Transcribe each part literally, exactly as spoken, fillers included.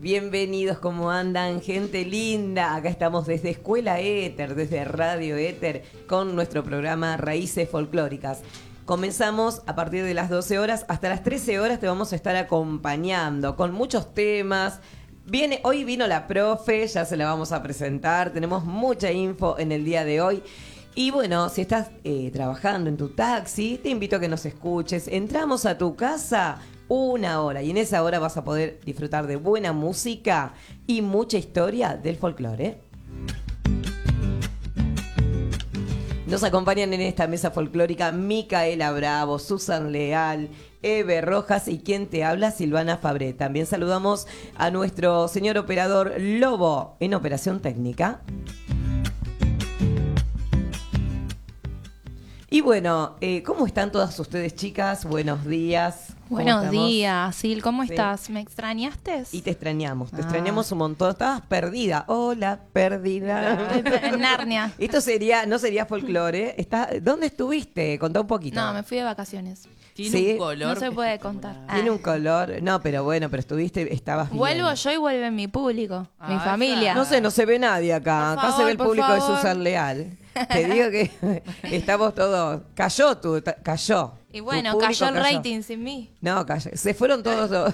Bienvenidos, ¿cómo andan? Gente linda, acá estamos desde Escuela Éter, desde Radio Éter, con nuestro programa Raíces Folclóricas. Comenzamos a partir de las doce horas, hasta las trece horas te vamos a estar acompañando con muchos temas. Viene, hoy vino la profe, ya se la vamos a presentar, tenemos mucha info en el día de hoy. Y bueno, si estás eh, trabajando en tu taxi, te invito a que nos escuches. Entramos a tu casa una hora y en esa hora vas a poder disfrutar de buena música y mucha historia del folclore. Nos acompañan en esta mesa folclórica Micaela Bravo, Susan Leal, Eve Rojas y quien te habla, Silvana Fabré. También saludamos a nuestro señor operador Lobo en operación técnica. Y bueno, eh, ¿cómo están todas ustedes, chicas? Buenos días. Buenos días, Sil, ¿cómo Sí. estás? ¿Me extrañaste? Y te extrañamos, te Ah. extrañamos un montón. Estabas perdida. Hola, perdida. En Narnia. Esto sería, no sería folclore. Está, ¿dónde estuviste? Contá un poquito. No, me fui de vacaciones. Tiene Sí. un color. No se puede contar. Tiene Ah. un color. No, pero bueno, pero estuviste, estabas bien. Vuelvo yo y vuelve mi público, Ah, mi esa. familia. No sé, no se ve nadie acá. Por Acá se favor, ve el por público de favor. Susan Leal. Te digo que estamos todos. Cayó tú, ta- cayó. Y Tu bueno, público cayó el rating sin mí. No, cayó. Se fueron todos. los-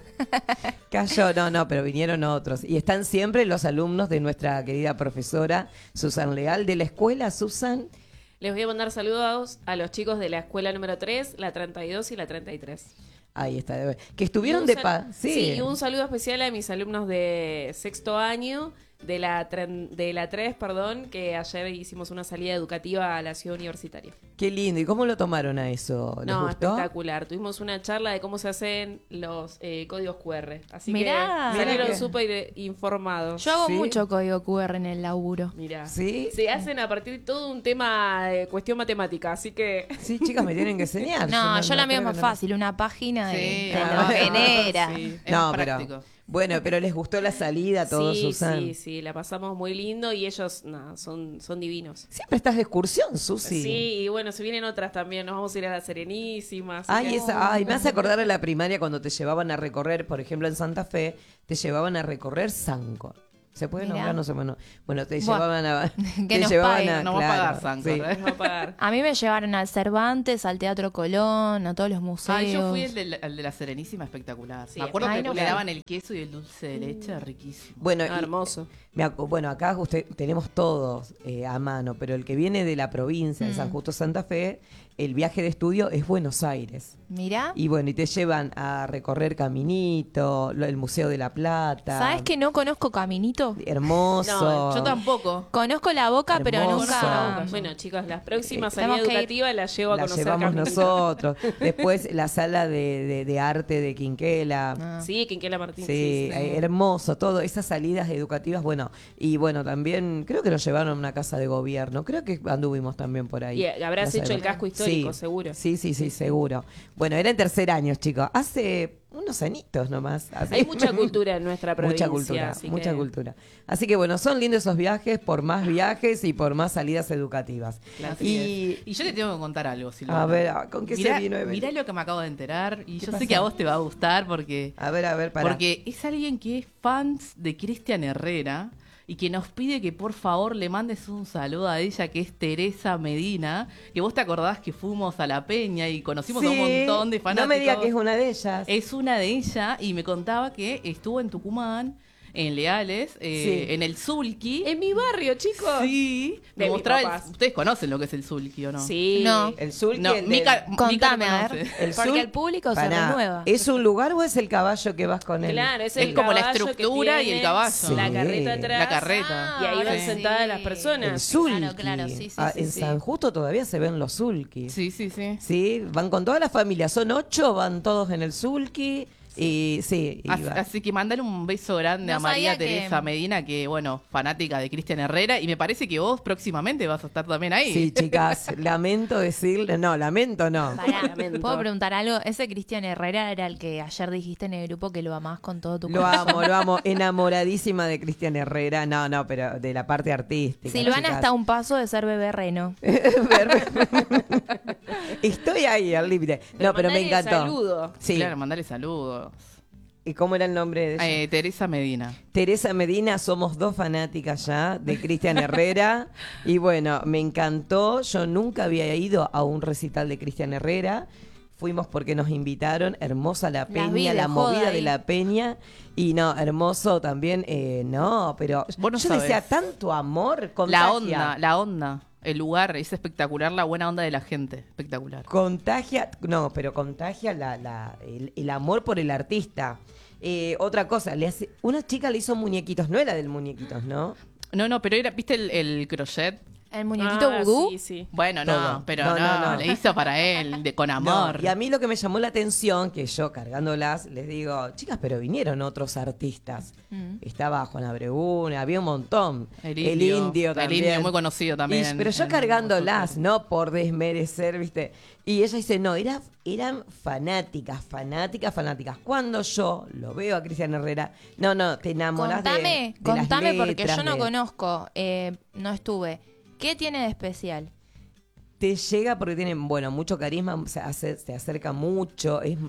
Cayó, no, no, pero vinieron otros. Y están siempre los alumnos de nuestra querida profesora Susan Leal de la escuela, Susan. Les voy a mandar saludos a los chicos de la escuela número tres, la treinta y dos y la treinta y tres. Ahí está. de- Que estuvieron Y un de sal- paz. Sí. Sí, y un saludo especial a mis alumnos de sexto año, de la, tren- de la tres, perdón, que ayer hicimos una salida educativa a la ciudad universitaria. Qué lindo. ¿Y cómo lo tomaron a eso? ¿Les No, gustó? espectacular. Tuvimos una charla de cómo se hacen los eh, códigos cu erre. Así Mirá. que salieron Mirá que- súper informados. Yo hago Sí. mucho código cu erre en el laburo. Mirá. ¿Sí? Se hacen a partir de todo un tema de cuestión matemática, así que... Sí, chicas, me tienen que enseñar. No, yo la mía es creo más que no- fácil, una página de, Sí, te ah, lo genera. Sí, es No, práctico. pero bueno, pero les gustó la salida a todos, sí, Susan. sí, sí, la pasamos muy lindo y ellos, nada, son, son divinos. Siempre estás de excursión, Susi. Sí. y bueno, se vienen otras también, nos vamos a ir a la Serenísima. así Ay, que- esa, ay, me hace acordar a la primaria cuando te llevaban a recorrer, por ejemplo, en Santa Fe, te llevaban a recorrer Sancor. ¿Se puede Mirá. nombrar? No sé, bueno. Bueno, te Buah. llevaban a... Que te nos llevaban paguen. a... Nos va a claro, pagar Sancor, sí. ¿eh? Nos va a pagar. A mí me llevaron al Cervantes, al Teatro Colón, a todos los museos. Ah, yo fui el de, la, el de la Serenísima, espectacular. Sí, Me acuerdo Ay, que no le fui. daban el queso y el dulce de leche, riquísimo. Bueno, Ah, y- hermoso. me ac- bueno, acá usted, tenemos todos eh, a mano, pero el que viene de la provincia de San Mm. Justo Santa Fe, el viaje de estudio es Buenos Aires. Mirá. Y bueno, y te llevan a recorrer Caminito, lo- el Museo de la Plata. ¿Sabes que no conozco Caminito? Hermoso. No, Yo tampoco. Conozco la boca, pero Hermoso. nunca. Bueno, chicos, las próximas Eh, salidas tenemos que ir. educativas las llevo a La conocer llevamos Caminito. nosotros. Después la sala de, de- de arte de Quinquela. Ah. Sí, Quinquela Martín. Sí, Sí, sí. eh, hermoso todo, esas salidas educativas, bueno, y bueno, también creo que nos llevaron a una casa de gobierno, creo que anduvimos también por ahí. Y habrás Plaza hecho de- el casco histórico, Sí, seguro. Sí, sí, sí, seguro. Bueno, era en tercer año, chicos, hace unos añitos nomás. hace- Hay mucha cultura en nuestra provincia. Mucha cultura, así mucha que- cultura. Así que bueno, son lindos esos viajes por más viajes y por más salidas educativas. Así Y es. Y yo te tengo que contar algo, Silvana. a ver, ah, ¿con qué mirá, se vino? Evelyn? mirá lo que me acabo de enterar. Y ¿Qué yo pasó? sé que a vos te va a gustar porque, A ver, a ver, para. porque es alguien que es fan de Cristian Herrera y que nos pide que por favor le mandes un saludo a ella, que es Teresa Medina, que vos te acordás que fuimos a La Peña y conocimos a un montón de fanáticos. No me diga que es una de ellas. Es una de ellas y me contaba que estuvo en Tucumán, en Leales, eh, Sí. en el Zulki. En mi barrio, chicos. Sí, De me mis mostraba el- papás. ustedes conocen lo que es el Zulki, ¿o no? Sí. No. El sur No, que el Mica, del- Mica Contame, lo a conoce. ver. el Porque sur- el público se Pará, renueva. ¿es un lugar o es el caballo que vas con él? Claro, es, Es el como la caballo que estructura y el tiene caballo. La Sí. carreta atrás. La carreta. Y ahí van Sí. sentadas las personas. El Zulki. Claro, claro, sí, sí, Ah, sí, en sí. San Justo todavía se ven los Zulki. Sí, sí, sí. Sí, van con toda la familia. Son ocho, van todos en el Zulki. Y sí, y Así, va. así que mandale un beso grande No a María sabía que- Teresa Medina, que bueno, fanática de Cristian Herrera, y me parece que vos próximamente vas a estar también ahí. Sí, chicas, lamento decirle, no, lamento no. Pará, Lamento. ¿puedo preguntar algo? Ese Cristian Herrera era el que ayer dijiste en el grupo que lo amás con todo tu Lo corazón. amo, lo amo, enamoradísima de Cristian Herrera. No, no, pero de la parte artística. Silvana chicas. está a un paso de ser bebé reno. Estoy ahí al límite. No, pero me mandale encantó. saludo. Sí. Claro, mandale saludos. ¿Y cómo era el nombre de ella? Eh, Teresa Medina. Teresa Medina, somos dos fanáticas ya de Cristian Herrera. Y bueno, me encantó. Yo nunca había ido a un recital de Cristian Herrera. Fuimos porque nos invitaron. Hermosa la Las vi peña, de la joda movida ahí. de la peña. Y no, hermoso también. Eh, no, pero Vos no yo sabés. decía, tanto amor. Contagia. La onda, la onda. El lugar es espectacular, la buena onda de la gente. Espectacular. Contagia, no, pero contagia la, la, el, el amor por el artista. Eh, otra cosa, le hace, una chica le hizo muñequitos, no era del muñequitos, ¿no? No, no, pero era, ¿viste el, el crochet? El muñequito Ah, vudú. Sí, sí. Bueno, Todo. no, pero No, no, no, no. le hizo para él, de, con No, amor. y a mí lo que me llamó la atención, que yo cargándolas, les digo, chicas, pero vinieron otros artistas. Mm. Estaba Juan Abreu, había un montón. El indio, indio el también. indio muy conocido también Y- en- pero yo en cargándolas, nosotros. no por desmerecer, ¿viste? Y ella dice, no, era, eran fanáticas, fanáticas, fanáticas. Cuando yo lo veo a Cristian Herrera, no, no, te enamoras de, Contame, de las contame porque letras, yo no de- conozco, eh, no estuve. ¿Qué tiene de especial? Te llega porque tienen, bueno, mucho carisma, se, hace- se acerca mucho, es,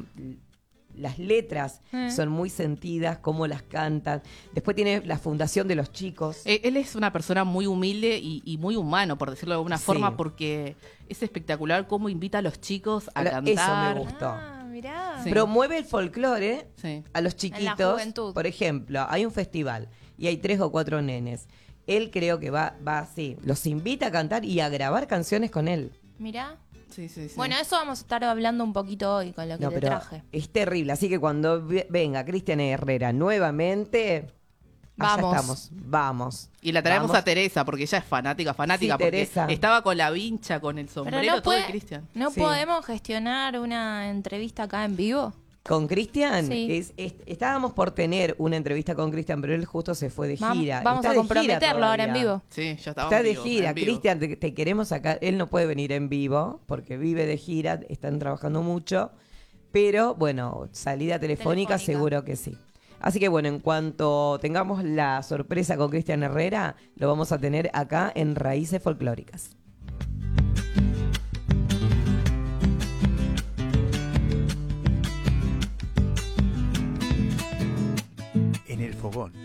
las letras Mm. son muy sentidas, cómo las cantan. Después tiene la fundación de los chicos. Eh, Él es una persona muy humilde y, y muy humano, por decirlo de alguna Sí. forma, porque es espectacular cómo invita a los chicos a Eso me cantar. gusta. Ah, mirá. Sí. Promueve el folclore Sí. a los En la chiquitos. juventud. Por ejemplo, hay un festival y hay tres o cuatro nenes. Él creo que va, va así, los invita a cantar y a grabar canciones con él. Mirá. Sí, sí, sí. Bueno, eso vamos a estar hablando un poquito hoy con lo que No, te pero traje. es terrible. Así que cuando ve- venga Cristian Herrera nuevamente, allá Vamos. estamos. Vamos. Y la traemos Vamos. a Teresa, porque ella es fanática, fanática, Sí, porque Teresa. estaba con la vincha, con el sombrero, Pero no, todo de puede- Cristian. ¿no Sí. podemos gestionar una entrevista acá en vivo? Con Cristian, Sí. es- es- estábamos por tener una entrevista con Cristian, pero él justo se fue de Vam- gira. Vamos Está a de gira comprometerlo ahora en todavía. vivo. Sí, ya estaba Está en de vivo, gira, en vivo. Cristian, te, te queremos acá. Él no puede venir en vivo porque vive de gira, están trabajando mucho. Pero bueno, salida telefónica, Telefónica. seguro que sí. Así que bueno, en cuanto tengamos la sorpresa con Cristian Herrera, lo vamos a tener acá en Raíces Folclóricas. En el fogón.